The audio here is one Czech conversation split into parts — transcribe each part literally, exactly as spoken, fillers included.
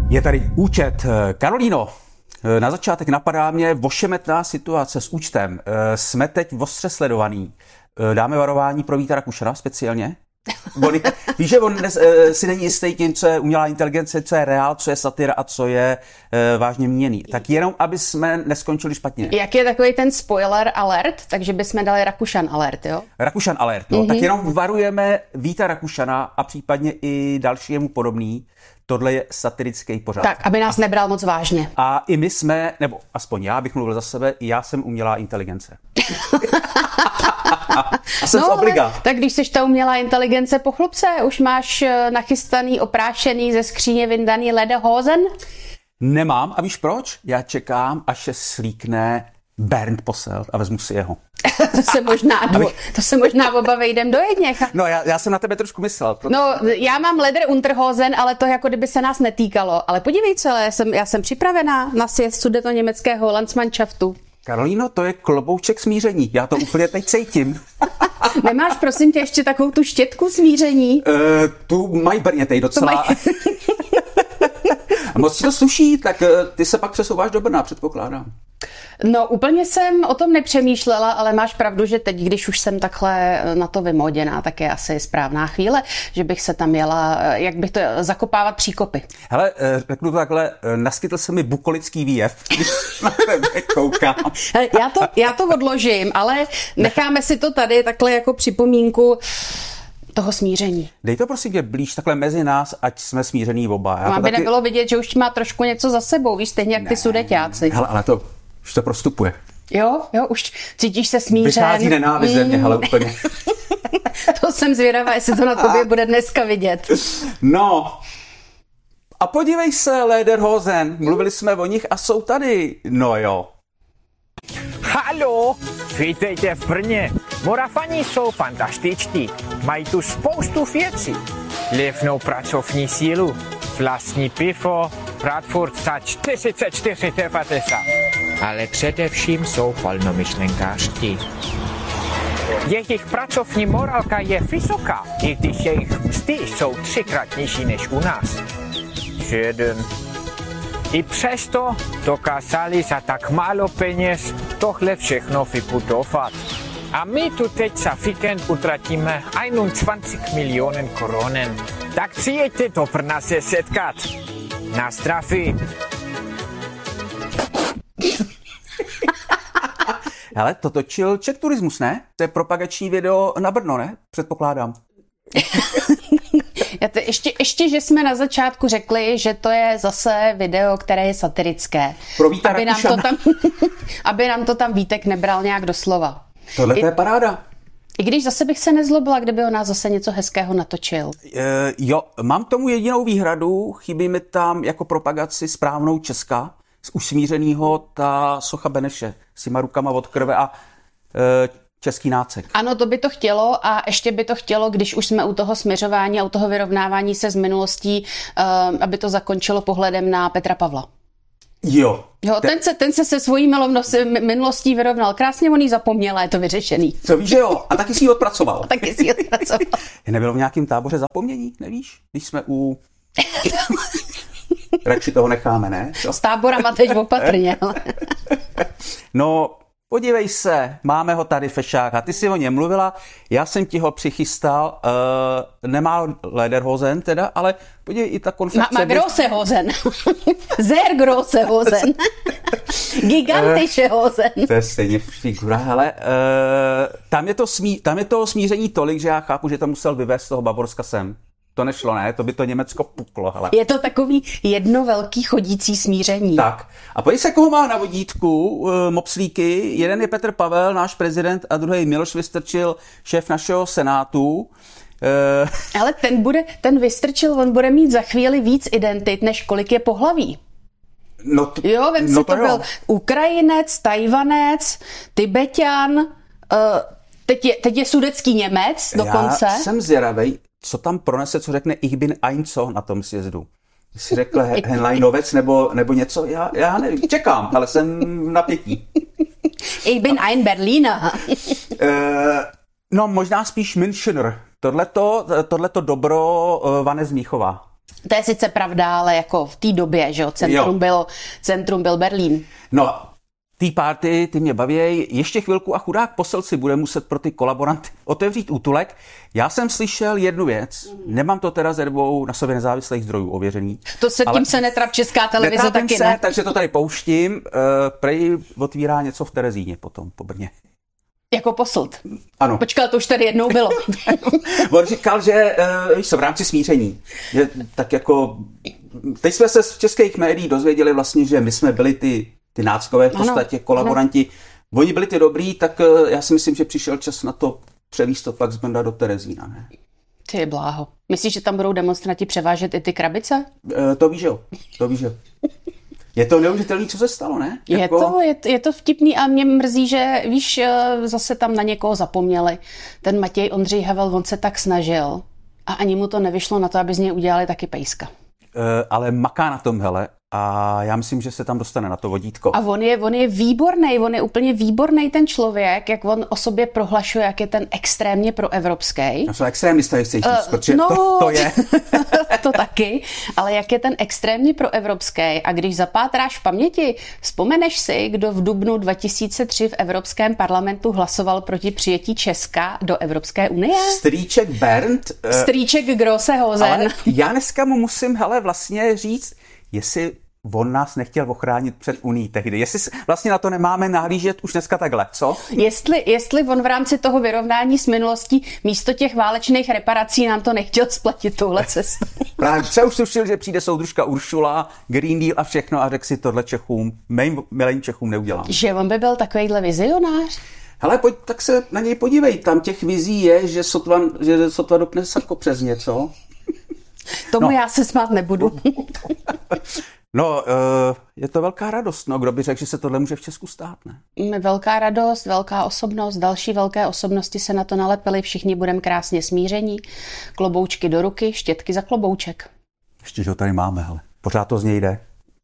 Je tady účet. Karolíno, na začátek napadá mě ošemetná situace s účtem. Jsme teď ostře sledovaný. Dáme varování pro Víta Rakušana speciálně? On, víš, že on dnes, si není jistý tím, co je umělá inteligence, co je reál, co je satyra a co je e, vážně míněný. Tak jenom, aby jsme neskončili špatně. Jak je takový ten spoiler alert, takže bychom dali Rakušan alert, jo? Rakušan alert, no. Mm-hmm. Tak jenom varujeme Víta Rakušana a případně i dalšímu podobný. Tohle je satirický pořad. Tak, aby nás nebral moc vážně. A i my jsme, nebo aspoň já bych mluvil za sebe, já jsem umělá inteligence. A jsem no, z obliga. Tak když jsi ta umělá inteligence, pochlup se, už máš nachystaný, oprášený, ze skříně vyndaný lederhosen? Nemám. A víš proč? Já čekám, až se slíkne Bernd Posselt a vezmu si jeho. to, se možná dvo, to se možná oba vejdem do jedněch. No já, já jsem na tebe trošku myslel. Proto... No já mám leder Unterhosen, ale to jako kdyby se nás netýkalo. Ale podívej co, já jsem, já jsem připravená na sjezd Sudetoněmeckého Landsmannschaftu. Karolíno, to je klobouček smíření. Já to úplně teď cítím. Nemáš, prosím tě, ještě takovou tu štětku smíření? Uh, tu mají brnětej docela. Maj... A moc ti to sluší, tak uh, ty se pak přesouváš do Brna, předpokládám. No úplně jsem o tom nepřemýšlela, ale máš pravdu, že teď, když už jsem takhle na to vymoděná, tak je asi správná chvíle, že bych se tam jela, jak bych to zakopávat příkopy. Hele, řeknu to takhle, naskytl se mi bukolický výjev, když na tebe koukám. Hele, já to, já to odložím, ale necháme si to tady takhle jako připomínku toho smíření. Dej to prosím tě blíž takhle mezi nás, ať jsme smířený oba. Já no, to aby taky... nebylo vidět, že už má trošku něco za sebou, víš, stejně jak ne, ty sudeťáci. Hele, ale to už to prostupuje. Jo, jo, už cítíš se smířen. Vychází nenávist ze mě, hele, úplně. To jsem zvědavá, jestli to na tobě bude dneska vidět. No, a podívej se, Lederhosen, mluvili jsme o nich a jsou tady. No jo. Haló, vítejte v Brně. Moravani jsou fantastičtí. Mají tu spoustu věcí. Levnou pracovní sílu, vlastní pivo, Bradford za čtyřicet čtyři devadesát. Ale především jsou volnomyšlenkářští. Jejich pracovní morálka je vysoká, i když jejich mzdy jsou třikrát nižší než u nás. Jeden. I přesto dokázali za tak málo peněz tohle všechno vybudovat. A my tu teď za víkend utratíme dvacet milionů korunen. Tak přijďte do Brna se setkat. Na zdraví. Hele, to točil Czech Turismus, ne? To je propagační video na Brno, ne? Předpokládám. Já to ještě, ještě, že jsme na začátku řekli, že to je zase video, které je satirické. Pro Víta aby nám, to tam, aby nám to tam Vítek nebral nějak doslova. Tohle to je paráda. I když zase bych se nezlobila, kdyby o nás zase něco hezkého natočil. E, jo, mám k tomu jedinou výhradu. Chybí mi tam jako propagaci správnou Česka, z usmířenýho ta socha Beneše s těma rukama od krve a e, český nácek. Ano, to by to chtělo a ještě by to chtělo, když už jsme u toho směřování a u toho vyrovnávání se s minulostí, uh, aby to zakončilo pohledem na Petra Pavla. Jo. Jo, te... ten, se, ten se se svojí minulostí vyrovnal. Krásně on jí zapomněla, je to vyřešený. Co víš, že jo? A taky si ji odpracoval. A taky si ji odpracoval. Nebylo v nějakém táboře zapomnění, nevíš? Když jsme u... Radši toho necháme, ne? Co? S táborama teď opatrně. No... Podívej se, máme ho tady fešáka, ty jsi o něm mluvila, já jsem ti ho přichystal, uh, nemá Lederhosen teda, ale podívej i ta konfekce. Má, má große Hosen, sehr große Hosen, gigantische Hosen. To je stejně figura, hele, uh, tam, je to smí, tam je to smíření tolik, že já chápu, že to musel vyvést z toho Bavorska sem. To nešlo, ne? To by to Německo puklo, hele. Je to takový jedno velký chodící smíření. Tak. A podívej se, koho má na vodítku, uh, mopslíky. Jeden je Petr Pavel, náš prezident, a druhý Miloš Vystrčil, šéf našeho senátu. Uh... Ale ten bude, ten Vystrčil, on bude mít za chvíli víc identit, než kolik je pohlaví. No to, jo, vem no si, to, to byl Ukrajinec, Tajvanec, Tibeťan, uh, teď, je, teď je sudecký Němec dokonce. Já jsem zvědavej, co tam pronese, co řekne Ich bin ein co na tom sjezdu. Jsi řekl Henleinovec nebo, nebo něco, já, já nevím, čekám, ale jsem v napětí. Ich bin ein Berliner. uh, no možná spíš Münchener. Tohleto, tohleto dobro uh, Vane z Míchova. To je sice pravda, ale jako v té době, že jo, centrum, jo. Byl, centrum byl Berlín. No, Tea Party, ty mě baví. Ještě chvilku a chudák poselci bude muset pro ty kolaboranty otevřít útulek. Já jsem slyšel jednu věc, nemám to teda ze dvou na sobě nezávislých zdrojů ověřený. To se tím se netrap Česká televize taky se, ne. Takže to tady pouštím. Uh, prej otvírá něco v Terezíně potom, po Brně. Jako poslt. Ano. Počkal, to už tady jednou bylo. On říkal, že uh, víš co, v rámci smíření, že tak jako, teď jsme se z českých médií dozvěděli vlastně, že my jsme byli ty, ty náckové v podstatě, ano, kolaboranti. Ano. Oni byli ty dobrý, tak uh, já si myslím, že přišel čas na to převíst to pak z Brna do Terezína, ne? Ty bláho. Myslíš, že tam budou demonstranti převážet i ty krabice? Uh, to víš, jo. To víš, jo. Je to neuvěřitelné, co se stalo, ne? Je, jako... to, je, je to vtipný a mě mrzí, že víš, zase tam na někoho zapomněli. Ten Matěj Ondřej Havel, on se tak snažil a ani mu to nevyšlo na to, aby z něj udělali taky pejska. Uh, ale maká na tom, hele, a já myslím, že se tam dostane na to vodítko. A on je, on je výborný, on je úplně výborný ten člověk, jak on o sobě prohlašuje, jak je ten extrémně proevropský. Já jsem extrémista, chceš říct, uh, protože no, to, to je. To taky, ale jak je ten extrémně proevropský a když zapátráš v paměti, vzpomeneš si, kdo v dubnu dva tisíce tři v Evropském parlamentu hlasoval proti přijetí Česka do Evropské unie? Strýček Bernd. Strýček Grossehosen. Ale já dneska mu musím, hele, vlastně říct, jestli on nás nechtěl ochránit před Unií tehdy. Jestli vlastně na to nemáme nahlížet už dneska takhle, co? Jestli, jestli on v rámci toho vyrovnání s minulostí místo těch válečných reparací nám to nechtěl splatit touhle cestou. Právě třeba už tušil, že přijde soudružka Uršula, Green Deal a všechno a řekl si tohle Čechům, mým milým Čechům neudělám. Že on by byl takovejhle vizionář? Hele, pojď, tak se na něj podívej. Tam těch vizí je, že sotva, že sotva dopne sako přes něco. Tomu no. Já se smát nebudu. No, je to velká radost. No, kdo by řekl, že se tohle může v Česku stát, ne? Velká radost, velká osobnost, další velké osobnosti se na to nalepily, všichni budeme krásně smíření, kloboučky do ruky, štětky za klobouček. Ještě, že ho tady máme, hele. Pořád to z něj jde.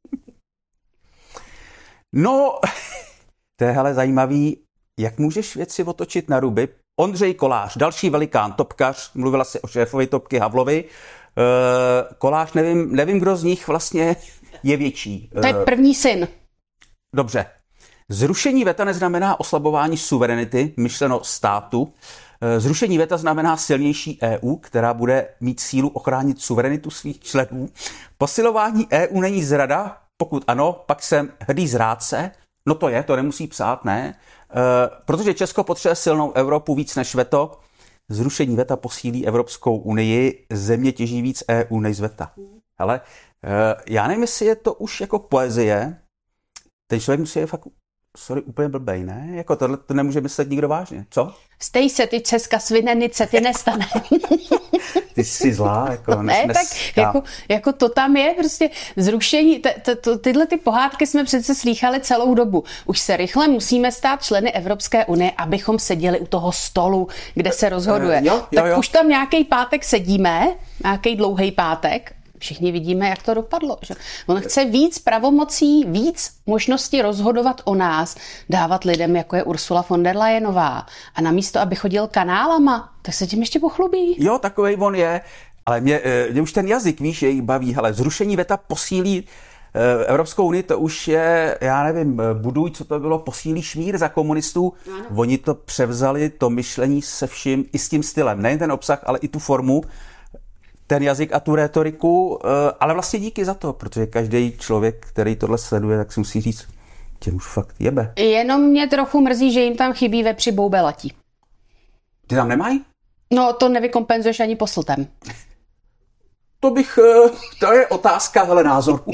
No, to je, hele, zajímavý, jak můžeš věci otočit na ruby. Ondřej Kolář, další velikán, topkař, mluvila si o šéfovi topky Havlovi. Uh, Kolář, nevím, nevím, kdo z nich vlastně je větší. To je první syn. Dobře. Zrušení veta neznamená oslabování suverenity, myšleno státu. Zrušení veta znamená silnější E U, která bude mít sílu ochránit suverenitu svých členů. Posilování E U není zrada, pokud ano, pak jsem hrdý zrádce. No to je, to nemusí psát, ne? Uh, protože Česko potřebuje silnou Evropu víc než veto. Zrušení veta posílí Evropskou unii, země těží víc E U než z veta. Hele, já nevím, jestli je to už jako poezie, ten člověk musí je fakt, sorry, úplně blbej, ne? Jako tohle to nemůže myslet nikdo vážně, co? Stej se, ty Česka svinenice, ty nestane. Ty jsi zlá, jako ne, nes, tak jako, jako to tam je prostě zrušení, t, t, t, tyhle ty pohádky jsme přece slýchali celou dobu. Už se rychle musíme stát členy Evropské unie, abychom seděli u toho stolu, kde se rozhoduje. Uh, jo, jo, tak jo. už tam nějaký pátek sedíme, nějaký dlouhý pátek, všichni vidíme, jak to dopadlo. Že? On chce víc pravomocí, víc možnosti rozhodovat o nás, dávat lidem, jako je Ursula von der Leyenová. A namísto, aby chodil kanálama, tak se tím ještě pochlubí. Jo, takovej on je. Ale mě, mě už ten jazyk, víš, je jich baví. Hele, zrušení veta posílí Evropskou unii, to už je, já nevím, buduj, co to bylo, posílí šmír za komunistů. Ano. Oni to převzali, to myšlení se vším, i s tím stylem. Nejen ten obsah, ale i tu formu, ten jazyk a tu rétoriku, ale vlastně díky za to, protože každý člověk, který tohle sleduje, tak si musí říct, tě už fakt jebe. Jenom mě trochu mrzí, že jim tam chybí vepři boubelatí. Ty tam nemají? No, to nevykompenzuješ ani posltem. To bych, to je otázka, hele, názoru.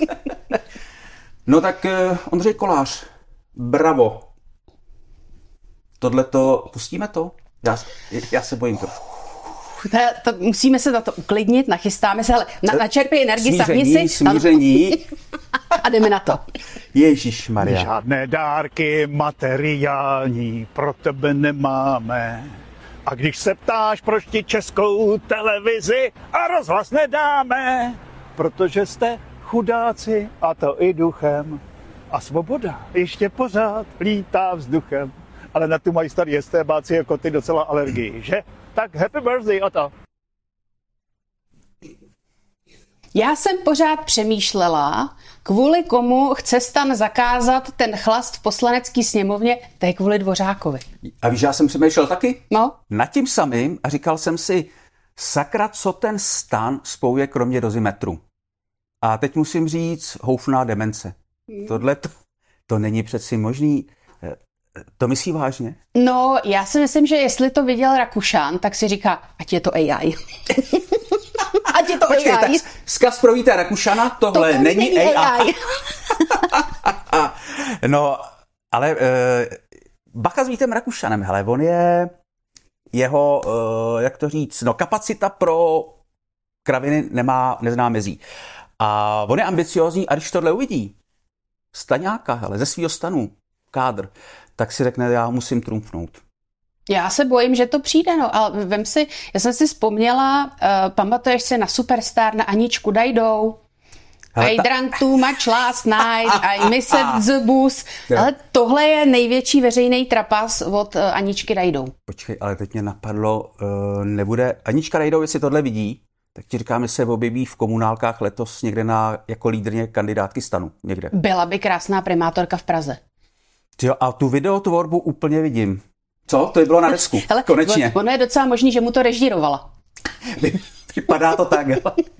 No tak Ondřej Kolář, bravo. Tohle to, pustíme to? Já, já se bojím to. To, to, musíme se na to uklidnit, nachystáme se, ale na, načerpej energii, sahni si. Smíření. A jdeme na to. Ježišmarja. Žádné dárky materiální pro tebe nemáme. A když se ptáš, proč ti Českou televizi a rozhlas nedáme, protože jste chudáci a to i duchem. A svoboda ještě pořád lítá vzduchem. Ale na tu mají starý estébáci jako ty docela alergii, že? Tak happy birthday, Oto. Já jsem pořád přemýšlela, kvůli komu chce STAN zakázat ten chlast v poslanecké sněmovně, to je kvůli Dvořákovi. A víš, já jsem přemýšlel taky? No. Nad tím samým a říkal jsem si, sakra, co ten STAN spojuje kromě dozimetru. A teď musím říct, houfná demence. Hmm. Tohle to, to není přeci možný. To myslí vážně? No, já si myslím, že jestli to viděl Rakušan, tak si říká, ať je to A I. Ať je to Počkej, A I. Tak vzkaz pro Víta Rakušana, tohle to není, není A I. A I. No, ale uh, bacha s Vítem Rakušanem, hele, on je jeho, uh, jak to říct, no kapacita pro kraviny nemá, nezná mezí. A on je ambiciózní a když tohle uvidí, staňáka, hele, ze svýho stanu, kádr, tak si řekne, já musím trumfnout. Já se bojím, že to přijde, no, ale vem si, já jsem si vzpomněla, uh, pamatuješ si na Superstar, na Aničku Dajdou, I ta... drank too much last night, I missed the bus, ale tohle je největší veřejný trapas od uh, Aničky Dajdou. Počkej, ale teď mě napadlo, uh, nebude, Anička Dajdou, jestli tohle vidí, tak ti říkáme, se objeví v komunálkách letos někde na, jako lídrně kandidátky STANu, někde. Byla by krásná primátorka v Praze. Jo, a tu videotvorbu úplně vidím. Co? To by bylo na desku. Hele, konečně. Ono je docela možný, že mu to režírovala. Vypadá to tak.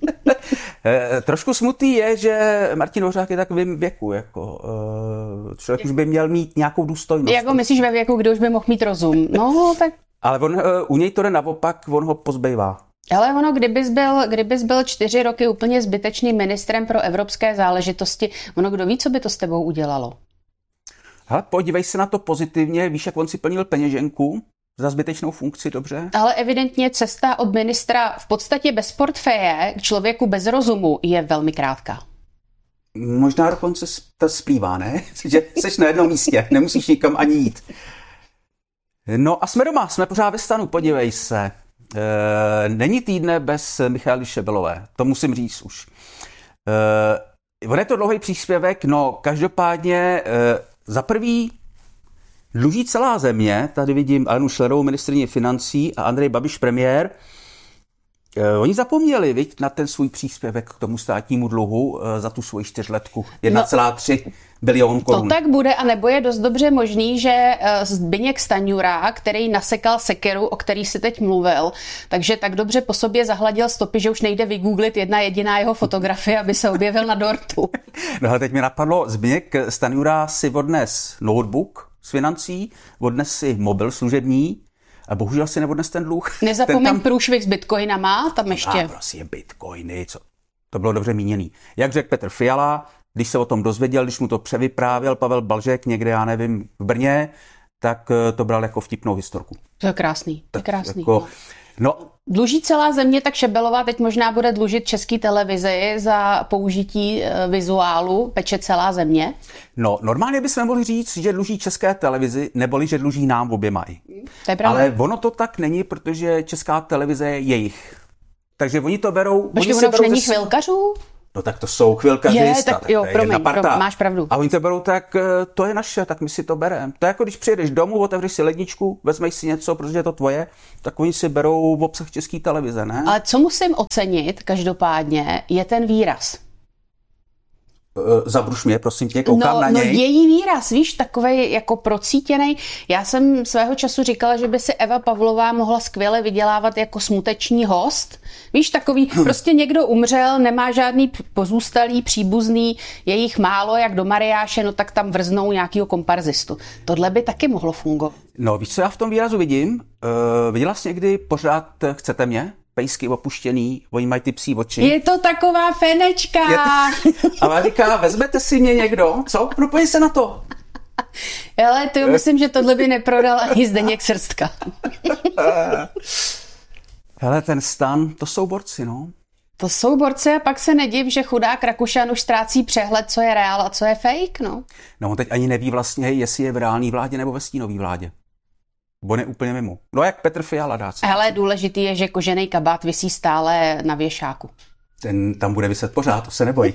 Trošku smutný je, že Martin Dvořák je tak v mém věku. Jako, člověk už by měl mít nějakou důstojnost. Jako myslíš ve věku, kdy už by mohl mít rozum? No, tak... Ale on, u něj to jde naopak, on ho pozbývá. Ale ono, kdybys byl, kdybys byl čtyři roky úplně zbytečným ministrem pro evropské záležitosti, ono kdo ví, co by to s tebou udělalo? Hele, podívej se na to pozitivně, víš, jak on si plnil peněženku za zbytečnou funkci, dobře? Ale evidentně cesta od ministra v podstatě bez portfeje k člověku bez rozumu je velmi krátká. Možná dokonce to splývá, ne? Že jsi na jednom místě, nemusíš nikam ani jít. No a jsme doma, jsme pořád ve STANu, podívej se. E, není týdne bez Michaely Šebelové, to musím říct už. E, on je to dlouhý příspěvek, no každopádně e, za prvý dluží celá země, tady vidím Alenu Schillerovou, ministryni financí, a Andrej Babiš, premiér. E, oni zapomněli, viď, na ten svůj příspěvek k tomu státnímu dluhu e, za tu svoji čtyřletku. jedna celá tři bilion korun. To tak bude, a nebo je dost dobře možný, že Zbyněk Stanjura, který nasekal sekeru, o který si teď mluvil, takže tak dobře po sobě zahladil stopy, že už nejde vygooglit jedna jediná jeho fotografie, aby se objevil na dortu. No ale teď mi napadlo, Zbyněk Stanjura si odnes notebook s financí, odnes si mobil služební, a bohužel si neodnes ten dluh. Nezapomeň ten tam... průšvih s bitcoinama, tam ještě. A prostě bitcoiny, co? To bylo dobře míněný. Jak řekl Petr Fiala, když se o tom dozvěděl, když mu to převyprávěl Pavel Balžek někde, já nevím, v Brně, tak to bral jako vtipnou historku. To je krásný, to je krásný. Jako, no. Dluží celá země, tak Šebelová teď možná bude dlužit České televizi za použití vizuálu Peče celá země. No, normálně bychom mohli říct, že dluží České televizi, neboli že dluží nám oběma i. To je pravda. Ale ono to tak není, protože Česká televize je jejich. Takže oni to berou... Počkej, ono už není chvilkařů? No tak to jsou chvilkaři. Je, tak jo, promiň, promiň, máš pravdu. A oni to berou tak, to je naše, tak my si to bereme. To je jako když přijedeš domů, otevřeš si ledničku, vezmeš si něco, protože je to tvoje, tak oni si berou v obsah České televize, ne? Ale co musím ocenit, každopádně, je ten výraz. Zabruš mě, prosím tě, koukám no, na no něj. No její výraz, víš, takovej jako procítěnej. Já jsem svého času říkala, že by si Eva Pavlová mohla skvěle vydělávat jako smuteční host. Víš, takový, prostě někdo umřel, nemá žádný pozůstalý, příbuzný, je jich málo, jak do Mariáše, no tak tam vrznou nějakýho komparzistu. Tohle by taky mohlo fungovat. No víš, co já v tom výrazu vidím? Uh, viděla jsi někdy pořád Chcete mě? Pejsky opuštěný, oni mají ty psí oči. Je to taková fenečka. To... A ona říká, vezmete si mě někdo? Co? No pojď se na to. Ale to myslím, že tohle by neprodal ani Zdeněk Srstka. Hele, ten STAN, to jsou borci, no. To jsou borci, a pak se nediv, že chudák Rakušan už ztrácí přehled, co je reál a co je fake, no. No on teď ani neví vlastně, jestli je v reální vládě nebo ve stínové vládě. Bo ne úplně mimo. No jak Petr Fiala dá se. Hele, důležitý je, že kožený kabát visí stále na věšáku. Ten tam bude viset pořád, to se neboj.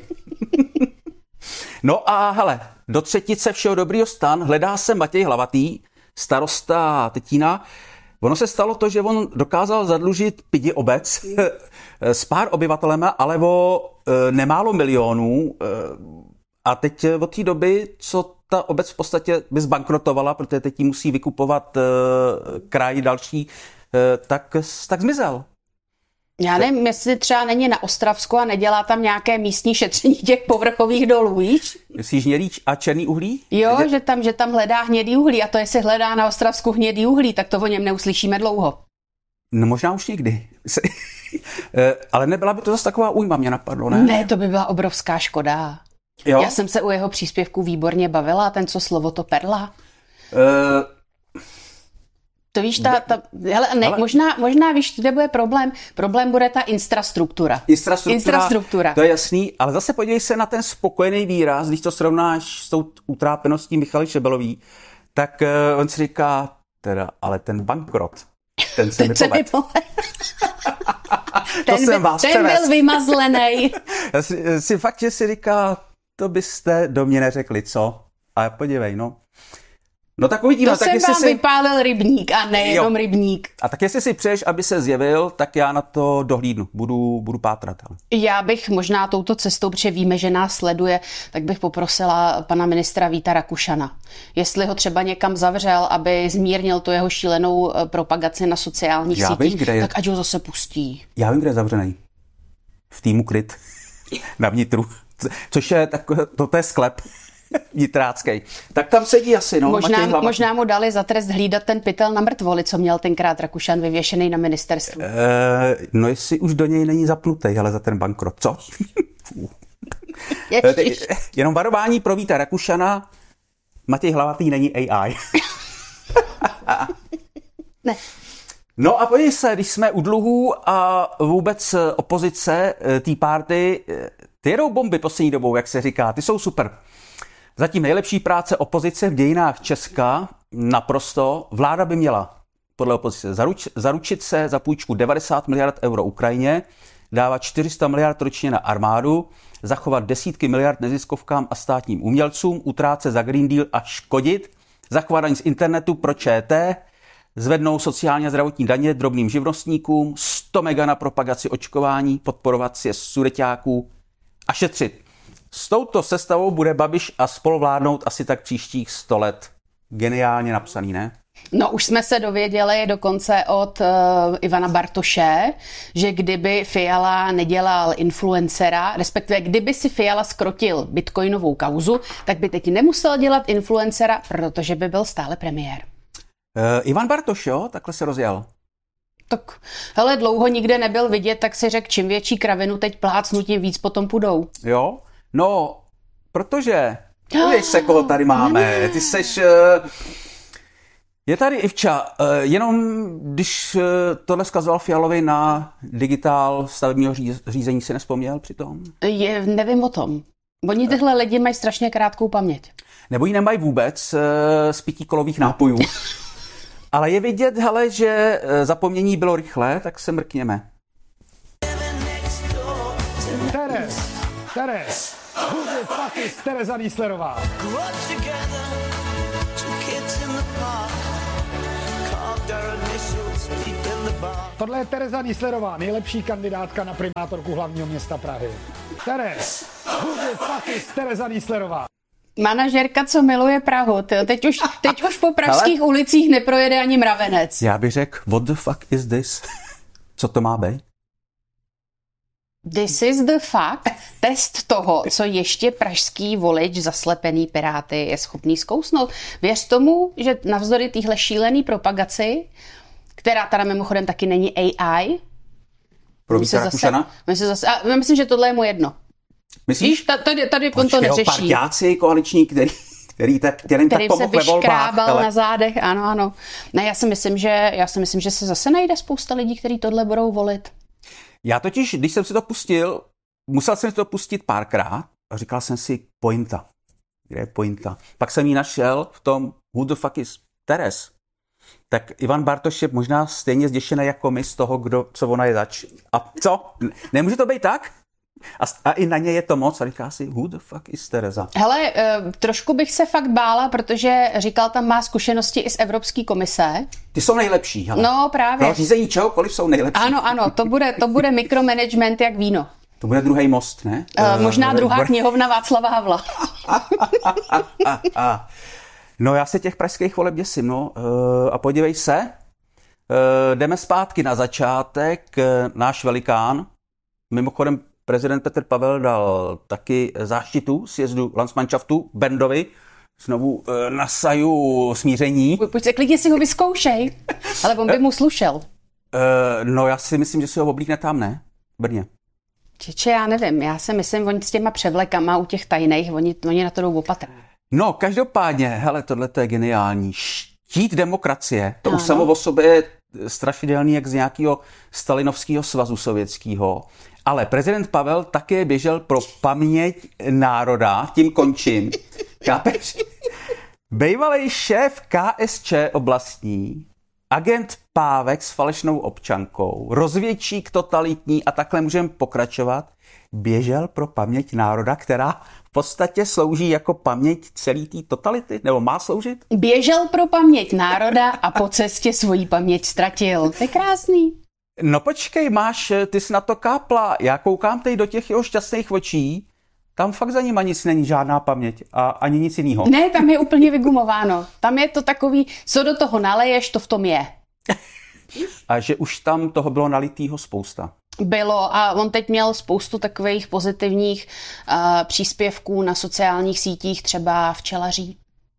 No a hele, do třetice všeho dobrýho STAN hledá se Matěj Hlavatý, starosta Tetína. Ono se stalo to, že on dokázal zadlužit pidi obec s pár obyvatelema, ale o nemálo milionů a teď od té doby, co ta obec v podstatě by zbankrotovala, protože teď jí musí vykupovat kraj další, tak, tak zmizel. Já nevím, jestli třeba není na Ostravsku a nedělá tam nějaké místní šetření těch povrchových dolů, víš? Myslíš hnědý a černý uhlí? Jo, že tam, že tam hledá hnědý uhlí a to jestli hledá na Ostravsku hnědý uhlí, tak to o něm neuslyšíme dlouho. No možná už někdy. Ale nebyla by to zase taková újma, mě napadlo, ne? Ne, to by byla obrovská škoda. Jo? Já jsem se u jeho příspěvku výborně bavila, ten, co slovo to perla. Uh... To víš, ta, ta hele, ne, ale... možná, možná víš, kde bude problém. Problém bude ta infrastruktura. Infrastruktura, infrastruktura. To je jasný, ale zase podívej se na ten spokojený výraz, když to srovnáš s tou utrápeností Michaly Šebelový, tak uh, on si říká, teda, ale ten bankrot, ten se mi poved. ten jsem vás ten byl vymazlený. Já si, si fakt, že si říká, to byste do mě neřekli, co? A podívej, no. No tak uvidíme. To tak jsem vám si... vypálil rybník a nejenom jo. rybník. A tak jestli si přeješ, aby se zjevil, tak já na to dohlídnu. Budu, budu pátrat. Já bych možná touto cestou, protože víme, že nás sleduje, tak bych poprosila pana ministra Víta Rakušana. Jestli ho třeba někam zavřel, aby zmírnil tu jeho šílenou propagaci na sociálních já sítích, vím, je... tak ať ho zase pustí. Já vím, kde je zavřený. V týmu Klid. Na vnitru. Což je, tak, to, to je sklep. Nitráckej. Tak tam sedí asi, no. Možná, možná mu dali za trest hlídat ten pytel na mrtvoli, co měl tenkrát Rakušan vyvěšený na ministerstvu. E, no jestli už do něj není zapnutý, ale za ten bankrot, co? Jenom varování pro Víta Rakušana, Matěj Hlavatý není A I. Ne. No a pojď se, když jsme u dluhů a vůbec opozice, Tea Party, ty jedou bomby poslední dobou, jak se říká, ty jsou super. Zatím nejlepší práce opozice v dějinách Česka, naprosto. Vláda by měla podle opozice zaruč, zaručit se za půjčku devadesát miliard euro Ukrajině, dávat čtyři sta miliard ročně na armádu, zachovat desítky miliard neziskovkám a státním umělcům, utrácet za Green Deal a škodit, zachovat daň z internetu pro ČT, zvednou sociálně a zdravotní daně drobným živnostníkům, sto mega na propagaci očkování, podporovat sjezd sudeťáků a šetřit. S touto sestavou bude Babiš a spolu vládnout asi tak příštích sto let. Geniálně napsaný, ne? No už jsme se dověděli dokonce od uh, Ivana Bartoše, že kdyby Fiala nedělal influencera, respektive kdyby si Fiala skrotil bitcoinovou kauzu, tak by teď nemusel dělat influencera, protože by byl stále premiér. Uh, Ivan Bartoš, jo? Takhle se rozjel. Tak, hele, dlouho nikde nebyl vidět, tak si řekl, čím větší kravinu teď plácnu, tím víc potom půjdou. Jo? No, protože, víš se, koho tady máme, ty seš, je tady Ivča, jenom když tohle vzkazoval Fialovi na digitál stavebního řízení, si nespomněl přitom? Je, nevím o tom. Oni tyhle lidi mají strašně krátkou paměť. Nebo ji nemají vůbec z pětikolových nápojů. Ale je vidět, hele, že zapomnění bylo rychlé, tak se mrkněme. Teres, Teres. Who the fuck is Tereza Nieslerová? Tohle je Tereza Nieslerová, nejlepší kandidátka na primátorku hlavního města Prahy. Teres, who the fuck is Tereza Nieslerová? Manažerka, co miluje Prahu. Teď už, teď už po pražských Hele? ulicích neprojede ani mravenec. Já bych řekl, what the fuck is this? Co to má být? This is the fact. Test toho, co ještě pražský volič zaslepený Piráty je schopný zkousnout. Věř tomu, že navzdory téhle šílený propagaci, která teda mimochodem taky není A I, pro Víta Rakušana? Já myslím, že tohle je mu jedno. Myslíš? Víš, tady, tady on to neřeší. Partiáci koaliční, který, který tak, kterým tak pomohl ve volbách. Kterým se vyškrábal na zádech, ano, ano. Ne, já si myslím, že, já si myslím, že se zase najde spousta lidí, kteří tohle budou volit. Já totiž, když jsem si to pustil, musel jsem si to pustit párkrát a říkal jsem si pointa. Kde je pointa? Pak jsem ji našel v tom Who the fuck is Teres. Tak Ivan Bartoš je možná stejně zděšený jako my z toho, kdo, co ona je zač. A co? Nemůže to být tak? A, a i na ně je to moc a říká si, who the fuck is Tereza? Hele, uh, trošku bych se fakt bála, protože říkal, tam má zkušenosti i z Evropské komise. Ty jsou nejlepší, hele. No právě. Pro řízení čehokoliv jsou nejlepší. Ano, ano, to bude, to bude mikromanagement jak víno. To bude druhý most, ne? Uh, možná uh, druhá knihovna Václava Havla. No já se těch pražských voleb děsím, no. Uh, a podívej se, uh, jdeme zpátky na začátek. Uh, náš velikán, mimochodem prezident Petr Pavel dal taky záštitu sjezdu Landsmannschaftu Bendovi, znovu uh, na saju smíření. Pojď se klidně si ho vyzkoušej, ale on by mu slušel. Uh, no já si myslím, že si ho oblíkne tam, ne? V Brně. Čiče, já nevím, já si myslím, oni s těma převlekama u těch tajných, oni, oni na to jdou opatrně. No, každopádně, hele, tohle je geniální. Štít demokracie, to ano. Už samo o sobě je strašidelný, jak z nějakého stalinovského svazu sovětského. Ale prezident Pavel také běžel pro paměť národa, tím končím. Chápeš? Bejvalej šéf K S Č oblastní, agent Pávek s falešnou občankou, rozvědčík totalitní a takhle můžeme pokračovat, běžel pro paměť národa, která v podstatě slouží jako paměť celý té totality, nebo má sloužit? Běžel pro paměť národa a po cestě svoji paměť ztratil. To je krásný. No počkej, máš, ty jsi na to kápla, já koukám teď do těch jeho šťastných očí, tam fakt za nima nic není, žádná paměť a ani nic jiného. Ne, tam je úplně vygumováno. Tam je to takový, co do toho naleješ, to v tom je. A že už tam toho bylo nalitýho spousta. Bylo a on teď měl spoustu takových pozitivních uh, příspěvků na sociálních sítích, třeba včelaří.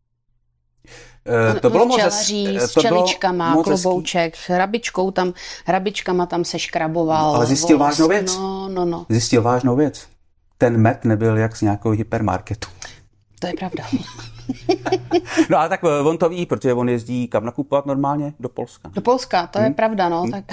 Uh, to bylo včelaří moc, s čeličkama, moc klobouček, hrabičkou tam, hrabičkama tam se škraboval. No, ale zjistil vosk, vážnou věc. No, no, no. Zjistil vážnou věc. Ten med nebyl jak z nějakého hypermarketu. To je pravda. No ale tak on to ví, protože on jezdí kam nakupovat normálně? Do Polska. Do Polska, to hmm. je pravda, no. Hmm. Tak.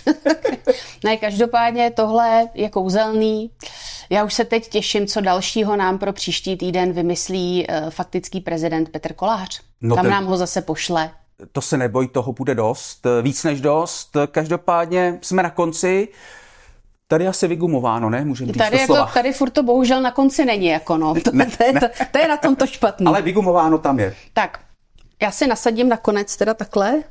Ne, každopádně tohle je kouzelný. Já už se teď těším, co dalšího nám pro příští týden vymyslí uh, faktický prezident Petr Kolář. No Tam ten... nám ho zase pošle. To se neboj, toho bude dost, víc než dost. Každopádně jsme na konci. Tady asi vygumováno, ne? Můžeme říct tady, to je slova. To, tady furt to bohužel na konci není, jako no. To, ne, to, je, ne. To, to je na tom to špatný. Ale vygumováno tam je. Tak, já si nasadím nakonec teda takhle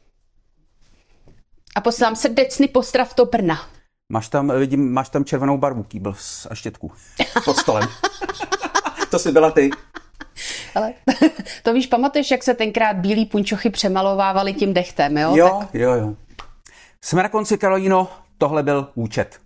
a poslám srdečný pozdrav do Brna. Máš tam, vidím, máš tam červenou barvu, kýbl a štětku pod stolem. To jsi byla ty. Ale to víš, pamatuješ, jak se tenkrát bílí punčochy přemalovávali tím dechtem, jo? Jo, tak... jo, jo. Jsme na konci, Karolíno, tohle byl účet.